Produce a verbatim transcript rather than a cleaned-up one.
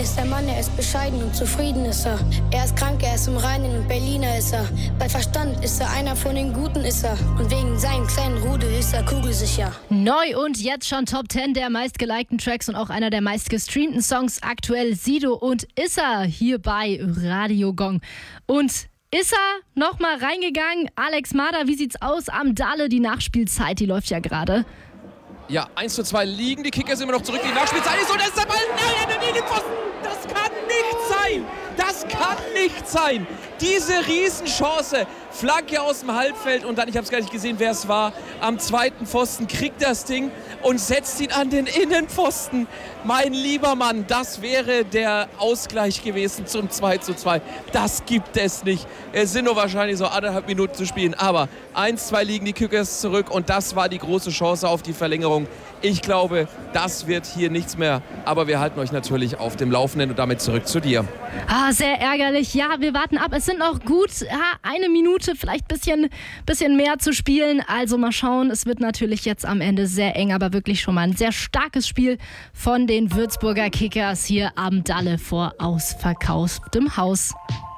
Er ist der Mann, er ist bescheiden und zufrieden ist er. Er ist krank, er ist im Reinen und Berliner ist er. Bei Verstand ist er einer von den Guten ist er. Und wegen seinem kleinen Rudel ist er kugelsicher. Neu und jetzt schon Top zehn der meistgelikten Tracks und auch einer der meistgestreamten Songs aktuell. Sido und Issa hier bei Radio Gong. Und Issa nochmal reingegangen. Alex Mader, wie sieht's aus am Dalle? Die Nachspielzeit, die läuft ja gerade. Ja, eins zu zwei liegen, die Kickers immer noch zurück, die Nachspielzeit ist und da ist der Ball, nein, an den Innenpfosten, das kann nicht sein, das kann nicht sein, diese Riesenchance, Flanke aus dem Halbfeld und dann, ich habe es gar nicht gesehen, wer es war, am zweiten Pfosten kriegt das Ding und setzt ihn an den Innenpfosten, mein lieber Mann, das wäre der Ausgleich gewesen zum zwei zu zwei, das gibt es nicht, es sind nur wahrscheinlich so anderthalb Minuten zu spielen, aber eins zwei liegen die Kickers zurück und das war die große Chance auf die Verlängerung. Ich glaube, das wird hier nichts mehr, aber wir halten euch natürlich auf dem Laufenden und damit zurück zu dir. Ah, sehr ärgerlich. Ja, wir warten ab. Es sind noch gut ja, eine Minute, vielleicht ein bisschen, bisschen mehr zu spielen. Also mal schauen. Es wird natürlich jetzt am Ende sehr eng, aber wirklich schon mal ein sehr starkes Spiel von den Würzburger Kickers hier am Dalle vor ausverkauftem Haus.